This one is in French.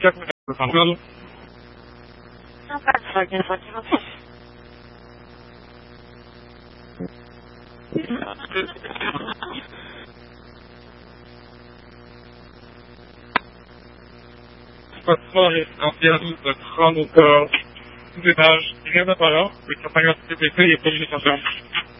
4 mètres. Pardon. Non, pas de Volkswagen Volkswagen. Passeport résidentiel de 30 étages, rien d'apparent, le 50 CPT est pas une